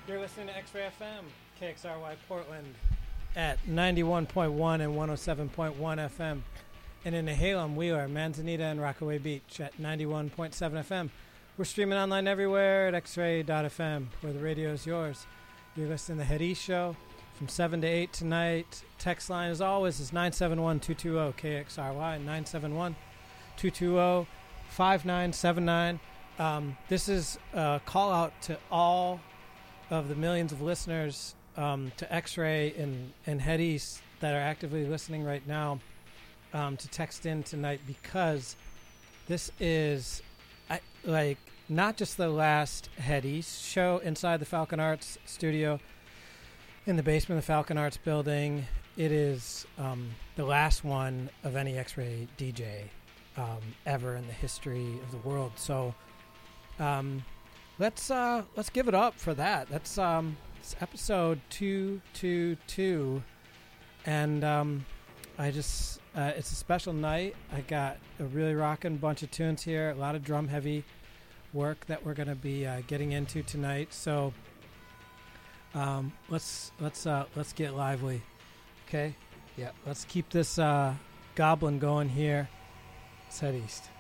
You're listening to X-Ray FM, KXRY Portland at 91.1 and 107.1 FM. And in Nehalem, Wheeler, Manzanita, and Rockaway Beach at 91.7 FM. We're streaming online everywhere at xray.fm, where the radio is yours. You're listening to The Head East Show from 7 to 8 tonight. Text line, as always, is 971-220-KXRY, 971-220-5979. This is a call out to all of the millions of listeners to X-Ray and Head East that are actively listening right now to text in tonight, because this is not just the last Head East show inside the Falcon Arts studio in the basement of the Falcon Arts building. It is the last one of any X-Ray DJ ever in the history of the world. So let's give it up for that. That's it's episode 222, and it's a special night. I got a really rocking bunch of tunes here, a lot of drum heavy work that we're going to be getting into tonight. So let's get lively. Okay, yeah, let's keep this goblin going here. Let's head east.